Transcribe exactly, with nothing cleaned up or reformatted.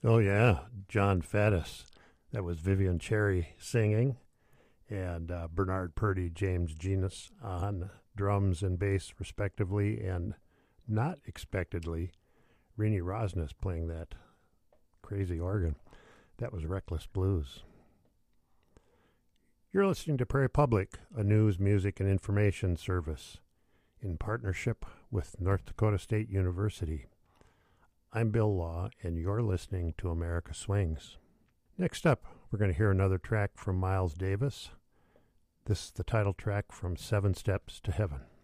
Oh, yeah, John Faddis. That was Vivian Cherry singing, and uh, Bernard Purdy, James Genus on drums and bass, respectively, and not expectedly, Renee Rosnes playing that crazy organ. That was Reckless Blues. You're listening to Prairie Public, a news, music, and information service in partnership with North Dakota State University. I'm Bill Law, and you're listening to America Swings. Next up, we're going to hear another track from Miles Davis. This is the title track from Seven Steps to Heaven.